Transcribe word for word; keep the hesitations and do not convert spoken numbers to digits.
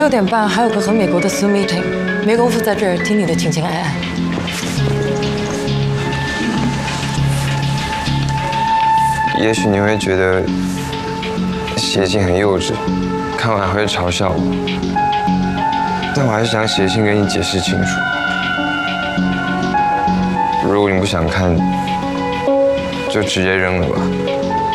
六点半还有个和美国的 Zoom meeting， 没工夫在这儿听你的情情爱爱。 也许你会觉得写信很幼稚，看完还会嘲笑我，但我还是想写信跟你解释清楚。如果你不想看，就直接扔了吧。